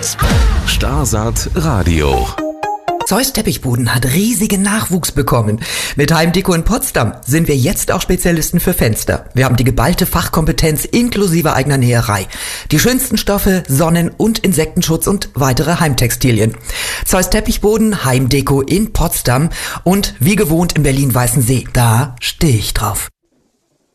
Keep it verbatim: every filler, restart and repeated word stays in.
Starsaat Radio. Zeus Teppichboden hat riesigen Nachwuchs bekommen. Mit Heimdeko in Potsdam sind wir jetzt auch Spezialisten für Fenster. Wir haben die geballte Fachkompetenz inklusive eigener Näherei. Die schönsten Stoffe, Sonnen- und Insektenschutz und weitere Heimtextilien. Zeus Teppichboden, Heimdeko in Potsdam und wie gewohnt im Berlin-Weißensee. Da stehe ich drauf.